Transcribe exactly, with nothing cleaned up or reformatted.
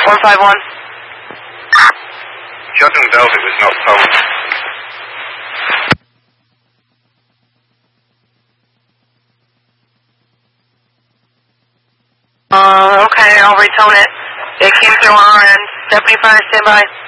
one five one. Jordan Velvet was not told. Uh, okay, I'll retone it. It came through on our end. Deputy Fire, stand by.